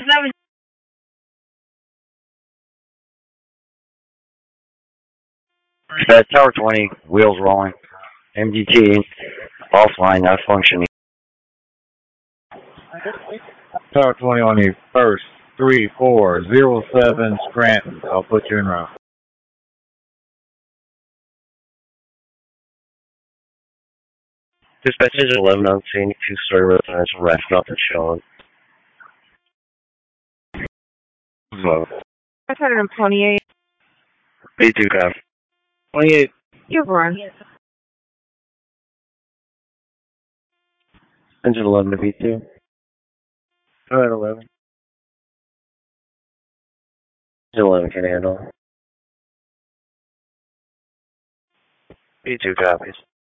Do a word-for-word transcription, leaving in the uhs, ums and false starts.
Uh, Tower twenty, wheels rolling. M D T, offline, not functioning. Tower twenty on the first, three four zero seven Scranton. I'll put you in route. Dispatch engine eleven on scene, two-story residential restaurant that's showing. Low. five hundred twenty-eight. B two copy. twenty-eight. You've run. Engine eleven to B two. Go ahead, eleven. Engine eleven can handle. B two copies.